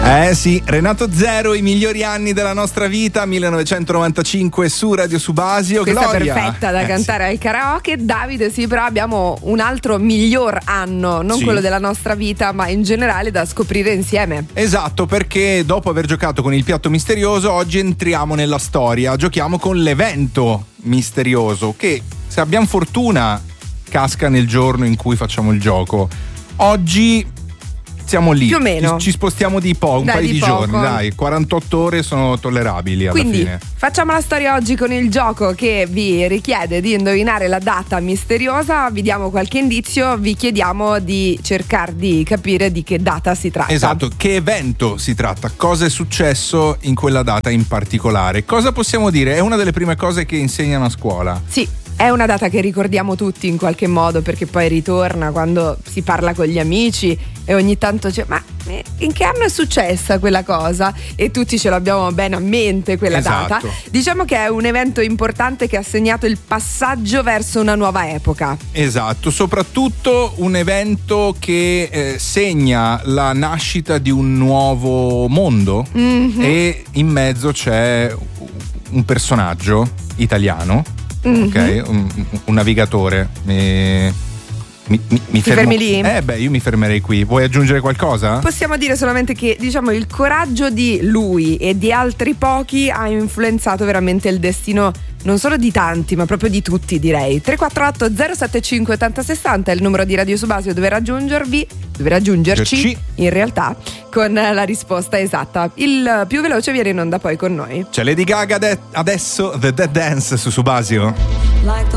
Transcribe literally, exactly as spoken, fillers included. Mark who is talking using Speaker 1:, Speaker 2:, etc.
Speaker 1: Eh sì, Renato Zero, i migliori anni della nostra vita, millenovecentonovantacinque su Radio Subasio.
Speaker 2: Questa
Speaker 1: Gloria.
Speaker 2: è perfetta da
Speaker 1: eh,
Speaker 2: cantare
Speaker 1: sì.
Speaker 2: al karaoke. Davide, sì, però abbiamo un altro miglior anno, non
Speaker 1: Sì.
Speaker 2: quello della nostra vita, ma in generale da scoprire insieme.
Speaker 1: Esatto, perché dopo aver giocato con il piatto misterioso, oggi entriamo nella storia. Giochiamo con l'evento misterioso che, se abbiamo fortuna, casca nel giorno in cui facciamo il gioco. Oggi siamo lì,
Speaker 2: più o meno.
Speaker 1: ci, ci spostiamo di po', un
Speaker 2: Dai,
Speaker 1: paio
Speaker 2: di
Speaker 1: di,
Speaker 2: poco.
Speaker 1: giorni, dai, quarantotto ore sono tollerabili alla
Speaker 2: Quindi
Speaker 1: fine.
Speaker 2: facciamo la storia oggi con il gioco che vi richiede di indovinare la data misteriosa. Vi diamo qualche indizio, vi chiediamo di cercare di capire di che data si tratta.
Speaker 1: Esatto, che evento si tratta, cosa è successo in quella data in particolare, cosa possiamo dire? È una delle prime cose che insegnano a scuola.
Speaker 2: Sì, è una data che ricordiamo tutti in qualche modo, perché poi ritorna quando si parla con gli amici e ogni tanto c'è, ma in che anno è successa quella cosa? E tutti ce l'abbiamo bene a mente quella
Speaker 1: Esatto.
Speaker 2: data. Diciamo che è un evento importante che ha segnato il passaggio verso una nuova epoca.
Speaker 1: Esatto, soprattutto un evento che eh, segna la nascita di un nuovo mondo,
Speaker 2: Mm-hmm.
Speaker 1: e in mezzo c'è un personaggio italiano,
Speaker 2: Mm-hmm.
Speaker 1: ok, un, un navigatore. Mi, mi, mi, mi
Speaker 2: Ti fermi lì?
Speaker 1: Eh beh, io mi fermerei qui. Vuoi aggiungere qualcosa?
Speaker 2: Possiamo dire solamente che, diciamo, il coraggio di lui e di altri pochi ha influenzato veramente il destino non solo di tanti, ma proprio di tutti, direi. tre quattro otto zero sette cinque otto zero sei zero è il numero di Radio Subasio dove raggiungervi, dove raggiungerci
Speaker 1: Gerci.
Speaker 2: in realtà con la risposta esatta. Il più veloce viene in onda poi con noi.
Speaker 1: C'è Lady Gaga de- adesso, The Dead Dance su Subasio.